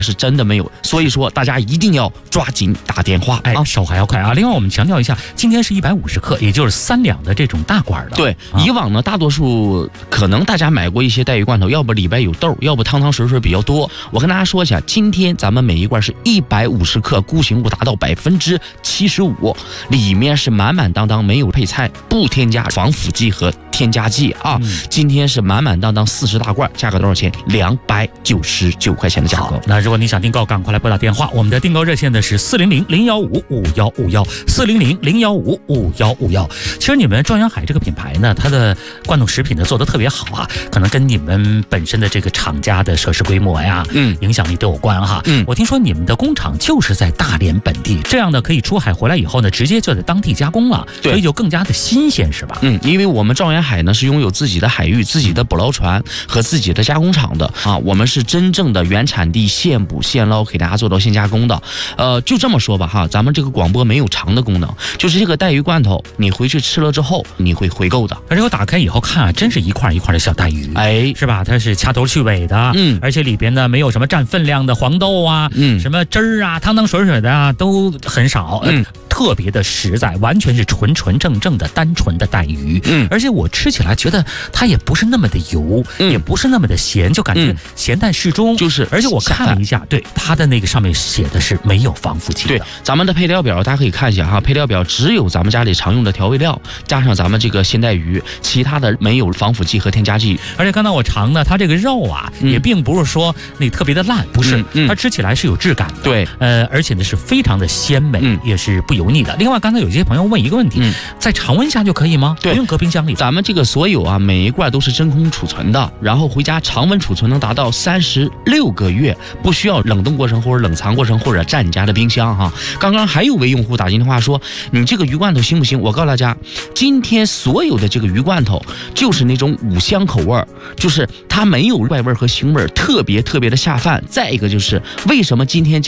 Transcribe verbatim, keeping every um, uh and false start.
是真的没有，所以说大家一定要抓紧打电话， 哎，手还要快啊！另外我们强调一下，今天是一百五十克，也就是三两的这种大罐的。 对， 啊、 以往呢，大多数可能大家买过一些带鱼罐头，要不里边有豆，要不汤汤水水比较多。我跟大家说一下，今天咱们每一罐是一百五十克，固形物达到百分之七十五，里面是满满当当，没有配菜，不添加防腐剂和添加剂啊。嗯、今天是满满当当四十大罐，价格多少钱？两百九十九块钱的价格。 那如果你想订购，赶快来拨打电话，我们的订购热线呢是四零零零幺五五幺五幺，四零零零幺五五幺五幺。其实你们庄园海这个品牌呢，它的罐头食品呢做得特别好啊，可能跟你们本身的这个厂家的设施规模呀，嗯，影响力都有关哈。嗯，我听说你们的工厂就是在大连本地，这样呢可以出海回来以后呢，直接就在当地加工了，所以就更加的新鲜，是吧？ 嗯，因为我们庄园海呢是拥有自己的海域、自己的捕捞船和自己的加工厂的啊，我们是真正的原产地现捕现捞，给大家做到现加工的。呃，就这么说吧哈，咱们这个广播没有长的功能，就是这个带鱼罐头，你回去吃了之后，你会回购的。 而且我打开以后看啊，真是一块一块的小带鱼，哎，是吧？它是掐头去尾的，嗯，而且里边呢没有什么占分量的黄豆啊，嗯，什么汁儿啊、汤汤水水的啊都很少，嗯。特别的实在，完全是纯纯正正的单纯的带鱼，嗯，而且我吃起来觉得它也不是那么的油，嗯、也不是那么的咸，就感觉咸淡适中，就是。而且我看了一下，对它的那个上面写的是没有防腐剂的。 对，咱们的配料表大家可以看一下哈，配料表只有咱们家里常用的调味料，加上咱们这个鲜带鱼，其他的没有防腐剂和添加剂。 而且刚才我尝呢，它这个肉啊，嗯、也并不是说那特别的烂，不是，嗯嗯、它吃起来是有质感的， 对， 呃，而且呢是非常的鲜美，嗯、也是不油腻的。另外，刚才有些朋友问一个问题，嗯、在常温下就可以吗？ 对， 不用搁冰箱里。 咱们这个所有啊，每一罐都是真空储存的，然后回家常温储存能达到三十六个月，不需要冷冻过程或者冷藏过程或者占你家的冰箱哈。刚刚还有位用户打进电话说，你这个鱼罐头行不行？我告诉大家，今天所有的这个鱼罐头就是那种五香口味，就是它没有怪味和腥味，特别特别的下饭。再一个就是为什么今天就